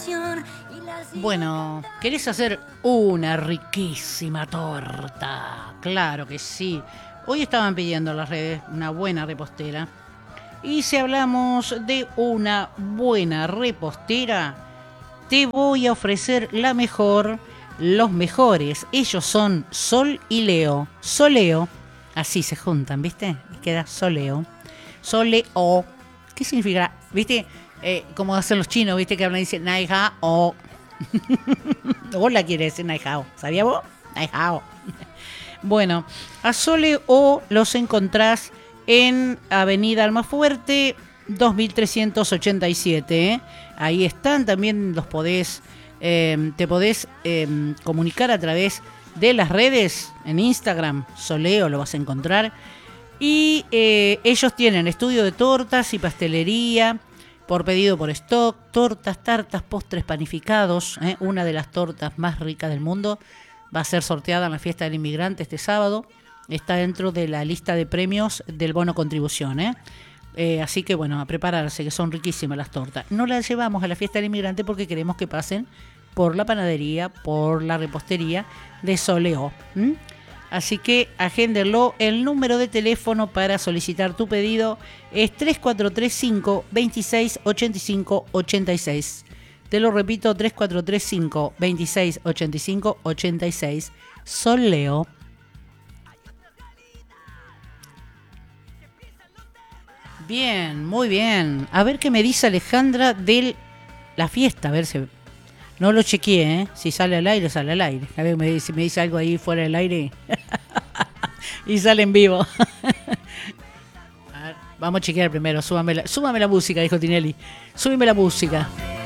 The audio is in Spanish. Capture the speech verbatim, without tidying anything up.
Bueno, ¿querés hacer una riquísima torta? Claro que sí. Hoy estaban pidiendo en las redes una buena repostera. Y si hablamos de una buena repostera, te voy a ofrecer la mejor, los mejores. Ellos son Sol y Leo. Soleo, así se juntan, ¿viste? Y queda Soleo. Soleo. ¿Qué significa? ¿Viste? Eh, como hacen los chinos, ¿viste? Que hablan y dicen Naija o. Hola quiere decir Naijao. ¿Sabía vos? Naijao. Bueno, a Soleo los encontrás en Avenida Almafuerte dos mil trescientos ochenta y siete. ¿eh? Ahí están, también los podés, eh, te podés eh, comunicar a través de las redes, en Instagram, Soleo lo vas a encontrar. Y eh, ellos tienen estudio de tortas y pastelería, por pedido por stock, tortas, tartas, postres panificados. ¿eh? Una de las tortas más ricas del mundo va a ser sorteada en la fiesta del inmigrante este sábado. Está dentro de la lista de premios del bono contribución. ¿eh? Eh, así que bueno, a prepararse, que son riquísimas las tortas. No las llevamos a la fiesta del inmigrante porque queremos que pasen por la panadería, por la repostería de Soleo. ¿Mm? Así que agéndenlo. El número de teléfono para solicitar tu pedido es tres cuatro tres cinco, veintiséis ochenta y cinco ochenta y seis. Te lo repito, tres cuatro tres cinco, veintiséis ochenta y cinco ochenta y seis. Soleo. Bien, muy bien. A ver qué me dice Alejandra de la fiesta. A ver si... No lo chequeé, ¿eh? Si sale al aire, sale al aire. A ver me, si me dice algo ahí fuera del aire. Y sale en vivo. A ver, vamos a chequear primero. Súbame la, súbame la música, dijo Tinelli. Súbeme la música.